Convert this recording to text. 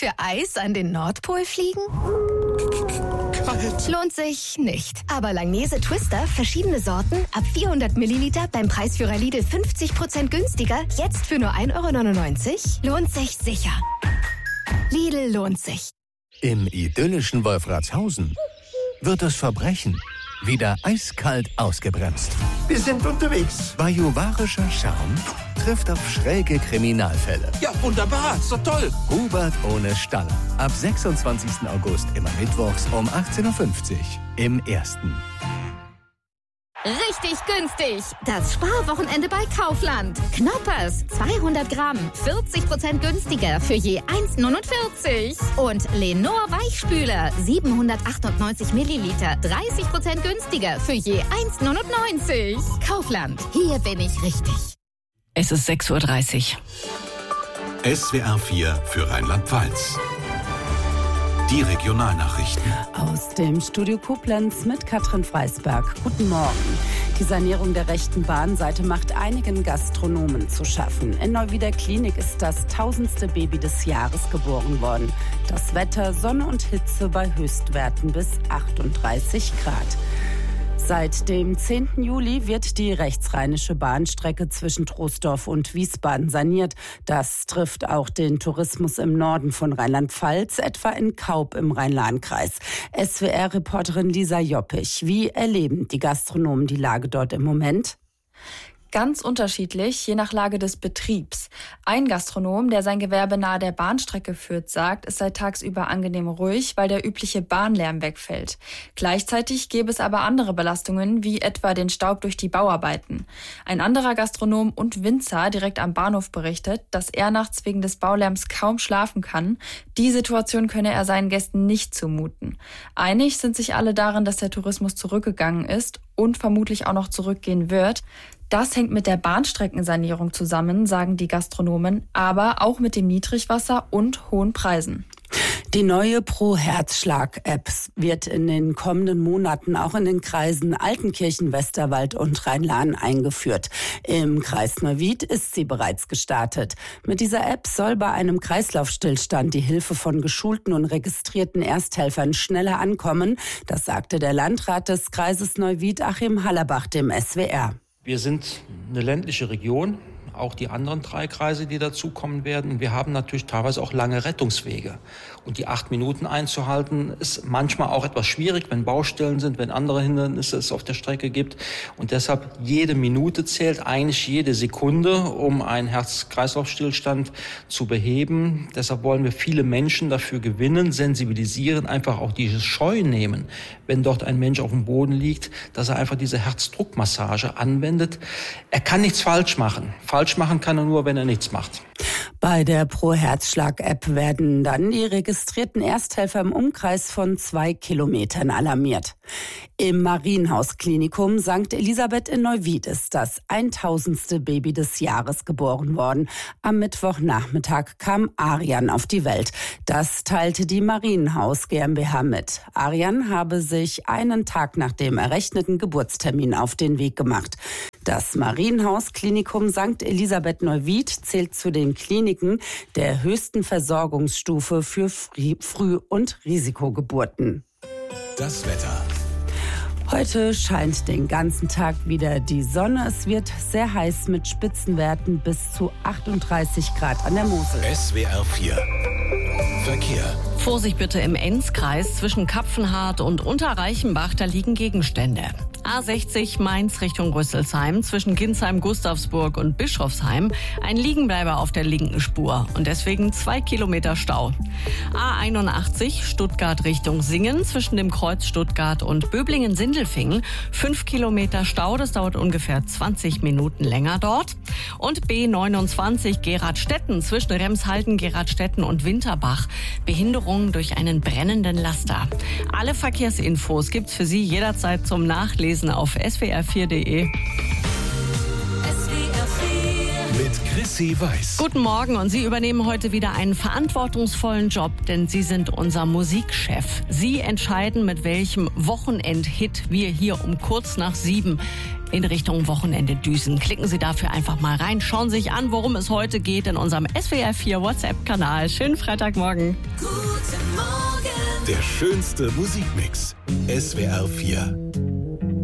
Für Eis an den Nordpol fliegen? Kalt. Lohnt sich nicht. Aber Langnese Twister, verschiedene Sorten, ab 400 Milliliter beim Preisführer Lidl 50% günstiger, jetzt für nur 1,99 €, lohnt sich sicher. Lidl lohnt sich. Im idyllischen Wolfratshausen wird das Verbrechen wieder eiskalt ausgebremst. Wir sind unterwegs. Bajuwarischer Charme trifft auf schräge Kriminalfälle. Ja, wunderbar. Ist doch toll. Hubert ohne Staller. Ab 26. August immer mittwochs um 18:50 Uhr im Ersten. Richtig günstig. Das Sparwochenende bei Kaufland. Knoppers, 200 Gramm, 40% günstiger für je 1,49. Und Lenor Weichspüler, 798 Milliliter, 30% günstiger für je 1,99. Kaufland, hier bin ich richtig. Es ist 6:30 Uhr. SWR 4 für Rheinland-Pfalz. Die Regionalnachrichten. Aus dem Studio Koblenz mit Katrin Freisberg. Guten Morgen. Die Sanierung der rechten Bahnseite macht einigen Gastronomen zu schaffen. In Neuwieder Klinik ist das 1000. Baby des Jahres geboren worden. Das Wetter, Sonne und Hitze bei Höchstwerten bis 38 Grad. Seit dem 10. Juli wird die rechtsrheinische Bahnstrecke zwischen Troisdorf und Wiesbaden saniert. Das trifft auch den Tourismus im Norden von Rheinland-Pfalz, etwa in Kaub im Rhein-Lahn-Kreis. SWR-Reporterin Lisa Joppich, wie erleben die Gastronomen die Lage dort im Moment? Ganz unterschiedlich, je nach Lage des Betriebs. Ein Gastronom, der sein Gewerbe nahe der Bahnstrecke führt, sagt, es sei tagsüber angenehm ruhig, weil der übliche Bahnlärm wegfällt. Gleichzeitig gäbe es aber andere Belastungen, wie etwa den Staub durch die Bauarbeiten. Ein anderer Gastronom und Winzer direkt am Bahnhof berichtet, dass er nachts wegen des Baulärms kaum schlafen kann. Die Situation könne er seinen Gästen nicht zumuten. Einig sind sich alle darin, dass der Tourismus zurückgegangen ist und vermutlich auch noch zurückgehen wird. Das hängt mit der Bahnstreckensanierung zusammen, sagen die Gastronomen, aber auch mit dem Niedrigwasser und hohen Preisen. Die neue Pro-Herzschlag-App wird in den kommenden Monaten auch in den Kreisen Altenkirchen, Westerwald und Rhein-Lahn eingeführt. Im Kreis Neuwied ist sie bereits gestartet. Mit dieser App soll bei einem Kreislaufstillstand die Hilfe von geschulten und registrierten Ersthelfern schneller ankommen. Das sagte der Landrat des Kreises Neuwied, Achim Hallerbach, dem SWR. Wir sind eine ländliche Region, auch die anderen 3 Kreise, die dazukommen werden. Und wir haben natürlich teilweise auch lange Rettungswege. Und die 8 Minuten einzuhalten, ist manchmal auch etwas schwierig, wenn Baustellen sind, wenn andere Hindernisse es auf der Strecke gibt. Und deshalb jede Minute zählt, eigentlich jede Sekunde, um einen Herz-Kreislauf-Stillstand zu beheben. Deshalb wollen wir viele Menschen dafür gewinnen, sensibilisieren, einfach auch dieses Scheu nehmen, wenn dort ein Mensch auf dem Boden liegt, dass er einfach diese Herzdruckmassage anwendet. Er kann nichts falsch machen. Falsch machen kann er nur, wenn er nichts macht. Bei der Pro-Herzschlag-App werden dann die registrierten Ersthelfer im Umkreis von 2 Kilometern alarmiert. Im Marienhaus-Klinikum St. Elisabeth in Neuwied ist das 1000. Baby des Jahres geboren worden. Am Mittwochnachmittag kam Arian auf die Welt. Das teilte die Marienhaus GmbH mit. Arian habe sich einen Tag nach dem errechneten Geburtstermin auf den Weg gemacht. Das Marienhaus-Klinikum St. Elisabeth Neuwied zählt zu den Kliniken der höchsten Versorgungsstufe für Früh- und Risikogeburten. Das Wetter. Heute scheint den ganzen Tag wieder die Sonne. Es wird sehr heiß mit Spitzenwerten bis zu 38 Grad an der Mosel. SWR 4 Verkehr. Vorsicht bitte im Enzkreis zwischen Kapfenhardt und Unterreichenbach, da liegen Gegenstände. A60 Mainz Richtung Rüsselsheim zwischen Ginsheim, Gustavsburg und Bischofsheim ein Liegenbleiber auf der linken Spur und deswegen 2 Kilometer Stau. A81 Stuttgart Richtung Singen zwischen dem Kreuz Stuttgart und Böblingen-Sindelfingen 5 Kilometer Stau, das dauert ungefähr 20 Minuten länger dort. Und B29 Geradstetten zwischen Remshalden, Geradstetten und Winterbach, Behinderung durch einen brennenden Laster. Alle Verkehrsinfos gibt's für Sie jederzeit zum Nachlesen auf swr4.de. Mit Chrissy Weiß. Guten Morgen und Sie übernehmen heute wieder einen verantwortungsvollen Job, denn Sie sind unser Musikchef. Sie entscheiden, mit welchem Wochenendhit wir hier um kurz nach 7 in Richtung Wochenende düsen. Klicken Sie dafür einfach mal rein. Schauen Sie sich an, worum es heute geht in unserem SWR 4 WhatsApp-Kanal. Schönen Freitagmorgen. Der schönste Musikmix. SWR 4.